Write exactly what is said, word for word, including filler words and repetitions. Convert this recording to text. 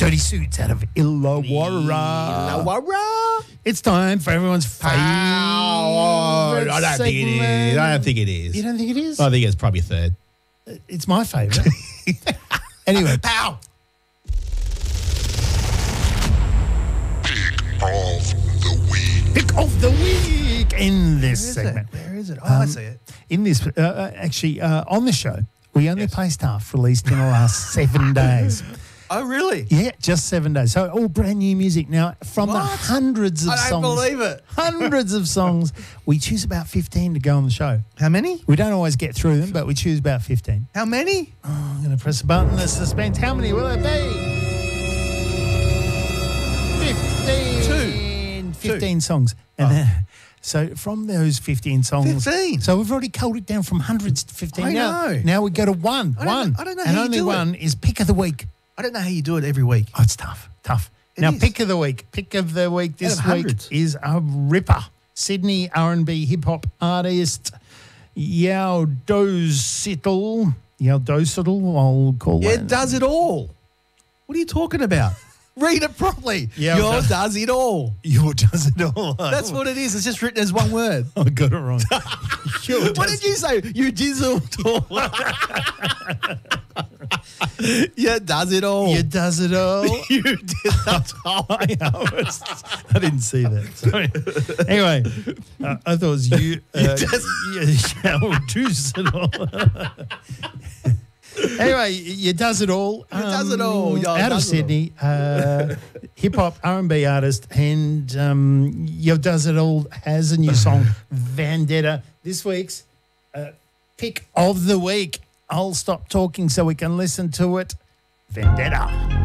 Dirty Suits out of Illawarra. Illawarra. It's time for everyone's favourite I don't think it is. I don't think it is. You don't think it is? I think it's probably third. It's my favourite. Anyway. Pow. Of the week. Pick of the week in this Where is segment. it? Where is it? Oh, I Um, see it. In this, uh, uh, actually, uh, on the show, we only play stuff released in the last seven days. Oh, really? Yeah, just seven days. So all brand new music. Now, from the What? hundreds of I don't songs. believe it. Hundreds of songs. We choose about fifteen to go on the show. How many? We don't always get through them, but we choose about fifteen. How many? Oh, I'm going to press a button. The suspense. How many will it be? fifteen. Two. fifteen songs. And Oh. then, so from those fifteen songs. fifteen? So we've already culled it down from hundreds to fifteen. I now, know. Now we go to one. I don't one. know- I don't know And how you only do it. one is pick of the week. I don't know how you do it every week. Oh, it's tough. Tough. It now, is. pick of the week. Pick of the week this of week hundreds. is a ripper. Sydney R and B hip hop artist Yao Dosital. Yao Dosital, I'll call Yeah, it. it does it all. What are you talking about? Read it properly. Yeah, Your well- does it all. Your does it all. That's what it is. It's just written as one word. I got it wrong. Your What does- did you say? You dizzle all. Yeah, does it all. Your does it all. You did that all. I know, it's- I didn't see that. Sorry. Anyway, uh, I thought it was you. Uh, Yao does it all. Anyway, you does it all. You does it all. Yo, out of does it all. Sydney, uh, hip hop R and B artist, and um, Yo does it all has a new song, Vendetta. This week's uh, pick of the week. I'll stop talking so we can listen to it. Vendetta.